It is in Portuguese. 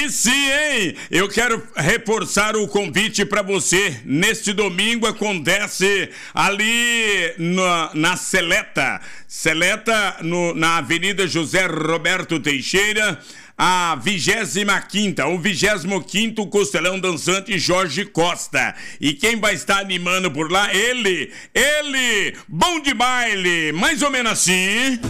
Aí sim, hein? Eu quero reforçar o convite para você. Neste domingo acontece ali na Seleta. Seleta, na Avenida José Roberto Teixeira, a 25ª, o 25º Costelão Dançante Jorge Costa. E quem vai estar animando por lá? Ele, Bom de Baile, mais ou menos assim.